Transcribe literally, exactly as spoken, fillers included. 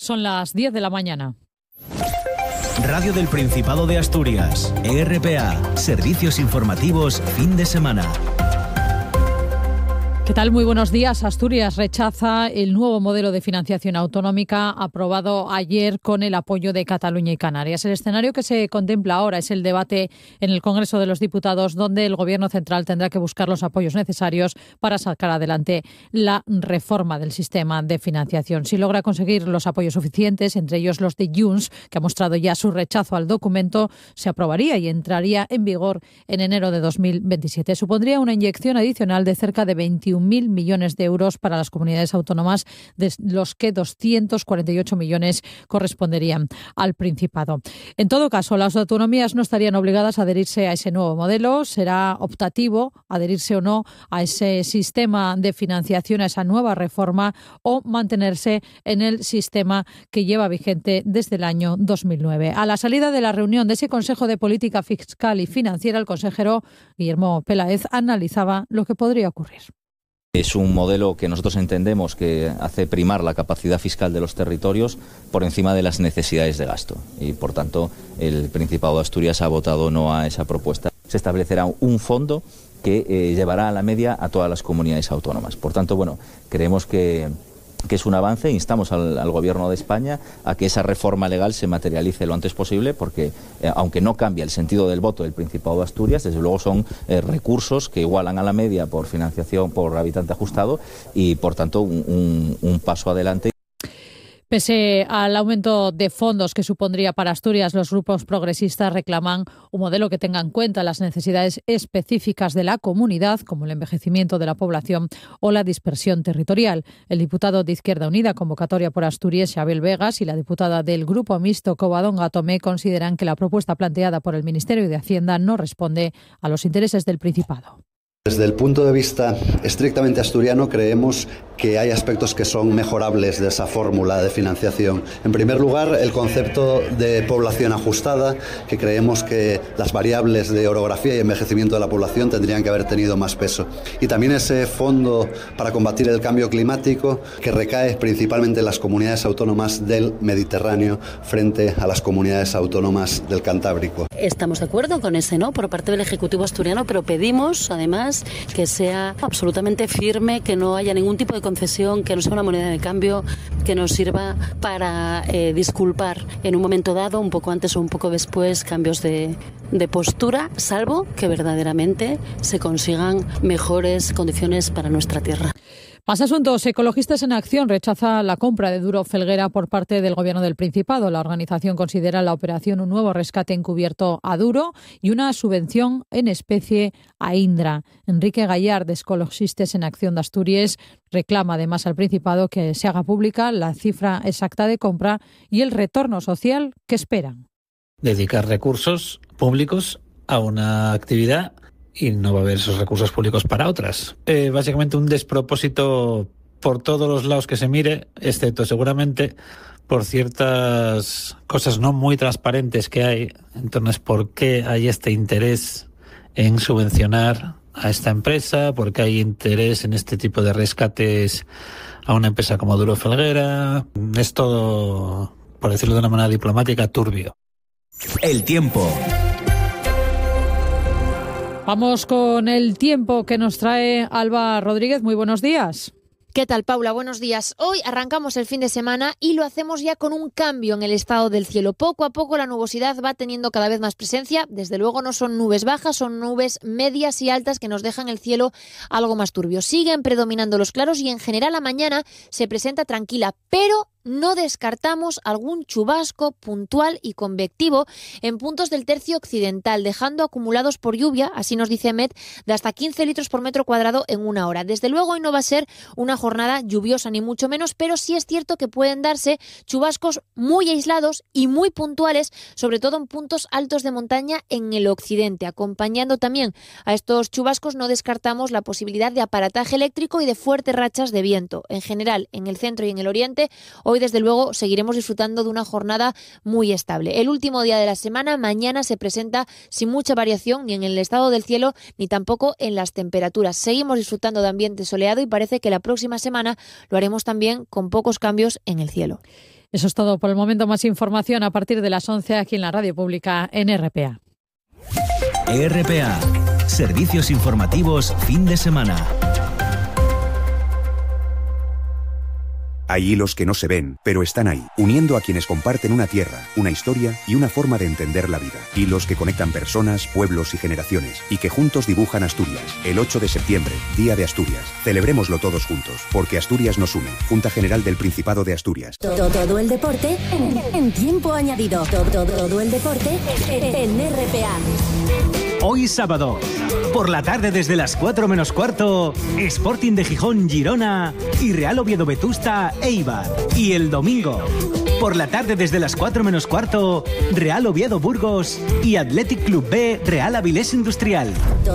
Son las diez de la mañana. Radio del Principado de Asturias, E R P A, Servicios Informativos, fin de semana. ¿Qué tal? Muy buenos días. Asturias rechaza el nuevo modelo de financiación autonómica aprobado ayer con el apoyo de Cataluña y Canarias. El escenario que se contempla ahora es el debate en el Congreso de los Diputados, donde el Gobierno central tendrá que buscar los apoyos necesarios para sacar adelante la reforma del sistema de financiación. Si logra conseguir los apoyos suficientes, entre ellos los de Junts, que ha mostrado ya su rechazo al documento, se aprobaría y entraría en vigor en enero de dos mil veintisiete. Supondría una inyección adicional de cerca de veintiún mil millones de euros para las comunidades autónomas, de los que doscientos cuarenta y ocho millones corresponderían al Principado. En todo caso, las autonomías no estarían obligadas a adherirse a ese nuevo modelo. Será optativo adherirse o no a ese sistema de financiación, a esa nueva reforma, o mantenerse en el sistema que lleva vigente desde el año dos mil nueve. A la salida de la reunión de ese Consejo de Política Fiscal y Financiera, el consejero Guillermo Peláez analizaba lo que podría ocurrir. Es un modelo que nosotros entendemos que hace primar la capacidad fiscal de los territorios por encima de las necesidades de gasto y, por tanto, el Principado de Asturias ha votado no a esa propuesta. Se establecerá un fondo que eh, llevará a la media a todas las comunidades autónomas. Por tanto, bueno, creemos que... que es un avance. Instamos al, al Gobierno de España a que esa reforma legal se materialice lo antes posible, porque eh, aunque no cambia el sentido del voto del Principado de Asturias, desde luego son eh, recursos que igualan a la media por financiación por habitante ajustado y, por tanto, un, un, un paso adelante. Pese al aumento de fondos que supondría para Asturias, los grupos progresistas reclaman un modelo que tenga en cuenta las necesidades específicas de la comunidad, como el envejecimiento de la población o la dispersión territorial. El diputado de Izquierda Unida, Convocatoria por Asturias, Xabel Vegas, y la diputada del Grupo Mixto, Covadonga Tomé, consideran que la propuesta planteada por el Ministerio de Hacienda no responde a los intereses del Principado. Desde el punto de vista estrictamente asturiano, creemos que hay aspectos que son mejorables de esa fórmula de financiación. En primer lugar, el concepto de población ajustada, que creemos que las variables de orografía y envejecimiento de la población tendrían que haber tenido más peso. Y también ese fondo para combatir el cambio climático, que recae principalmente en las comunidades autónomas del Mediterráneo frente a las comunidades autónomas del Cantábrico. Estamos de acuerdo con ese no por parte del Ejecutivo asturiano, pero pedimos además que sea absolutamente firme, que no haya ningún tipo de concesión, que no sea una moneda de cambio, que nos sirva para eh, disculpar en un momento dado, un poco antes o un poco después, cambios de, de postura, salvo que verdaderamente se consigan mejores condiciones para nuestra tierra. Más asuntos. Ecologistas en Acción rechaza la compra de Duro Felguera por parte del Gobierno del Principado. La organización considera la operación un nuevo rescate encubierto a Duro y una subvención en especie a Indra. Enrique Gallard, de Ecologistas en Acción de Asturias, reclama además al Principado que se haga pública la cifra exacta de compra y el retorno social que esperan. Dedicar recursos públicos a una actividad y no va a haber esos recursos públicos para otras. Eh, básicamente un despropósito por todos los lados que se mire, excepto seguramente por ciertas cosas no muy transparentes que hay. Entonces, ¿por qué hay este interés en subvencionar a esta empresa? ¿Por qué hay interés en este tipo de rescates a una empresa como Duro Felguera? Es todo, por decirlo de una manera diplomática, turbio. El tiempo. Vamos con el tiempo que nos trae Alba Rodríguez. Muy buenos días. ¿Qué tal, Paula? Buenos días. Hoy arrancamos el fin de semana y lo hacemos ya con un cambio en el estado del cielo. Poco a poco la nubosidad va teniendo cada vez más presencia. Desde luego no son nubes bajas, son nubes medias y altas que nos dejan el cielo algo más turbio. Siguen predominando los claros y en general la mañana se presenta tranquila, pero no descartamos algún chubasco puntual y convectivo en puntos del tercio occidental, dejando acumulados por lluvia, así nos dice Met, de hasta quince litros por metro cuadrado en una hora. Desde luego hoy no va a ser una jornada lluviosa ni mucho menos, pero sí es cierto que pueden darse chubascos muy aislados y muy puntuales, sobre todo en puntos altos de montaña en el occidente. Acompañando también a estos chubascos no descartamos la posibilidad de aparataje eléctrico y de fuertes rachas de viento. En general, en el centro y en el oriente, hoy desde luego seguiremos disfrutando de una jornada muy estable. El último día de la semana, mañana, se presenta sin mucha variación ni en el estado del cielo ni tampoco en las temperaturas. Seguimos disfrutando de ambiente soleado y parece que la próxima semana lo haremos también con pocos cambios en el cielo. Eso es todo por el momento. Más información a partir de las once aquí en la Radio Pública en R P A. R P A, servicios informativos fin de semana. Hay hilos que no se ven, pero están ahí, uniendo a quienes comparten una tierra, una historia y una forma de entender la vida. Hilos que conectan personas, pueblos y generaciones, y que juntos dibujan Asturias. El ocho de septiembre, Día de Asturias. Celebrémoslo todos juntos, porque Asturias nos une. Junta General del Principado de Asturias. Todo, todo el deporte en, en tiempo añadido. Todo, todo, todo el deporte en R P A. Hoy sábado, por la tarde desde las cuatro menos cuarto, Sporting de Gijón, Girona y Real Oviedo Vetusta, Eibar. Y el domingo, por la tarde desde las cuatro menos cuarto, Real Oviedo Burgos y Athletic Club B, Real Avilés Industrial.